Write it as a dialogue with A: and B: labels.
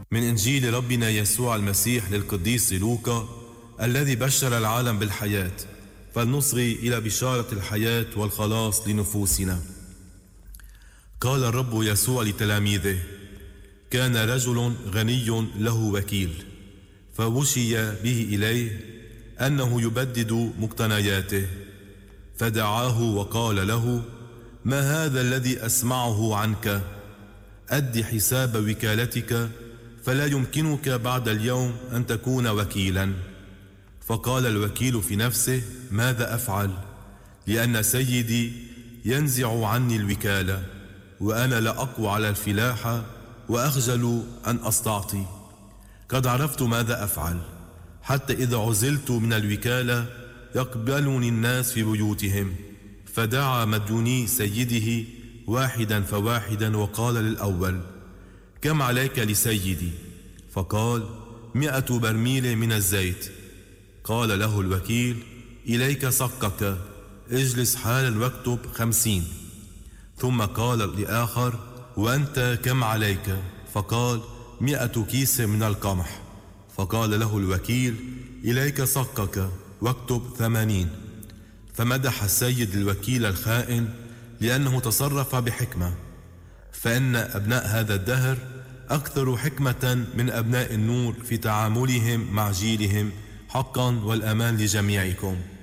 A: من إنجيل ربنا يسوع المسيح للقديس لوقا الذي بشر العالم بالحياة، فلنصغي إلى بشارة الحياة والخلاص لنفوسنا. قال الرب يسوع لتلاميذه: كان رجل غني له وكيل، فوشي به إليه أنه يبدد مقتنياته، فدعاه وقال له: ما هذا الذي أسمعه عنك؟ أد حساب وكالتك، فلا يمكنك بعد اليوم أن تكون وكيلا. فقال الوكيل في نفسه: ماذا أفعل؟ لأن سيدي ينزع عني الوكالة، وأنا لا أقوى على الفلاحة وأخجل أن أستعطي. قد عرفت ماذا أفعل، حتى إذا عزلت من الوكالة يقبلني الناس في بيوتهم. فدعا مديوني سيده واحدا فواحدا، وقال للأول: كم عليك لسيدي؟ فقال: 100 برميل من الزيت. قال له الوكيل: إليك صكك، اجلس حالا واكتب 50. ثم قال لآخر: وأنت كم عليك؟ فقال: 100 كيس من القمح. فقال له الوكيل: إليك صكك واكتب 80. فمدح السيد الوكيل الخائن لأنه تصرف بحكمة، فإن أبناء هذا الدهر أكثر حكمة من أبناء النور في تعاملهم مع جيلهم. حقا والأمان لجميعكم.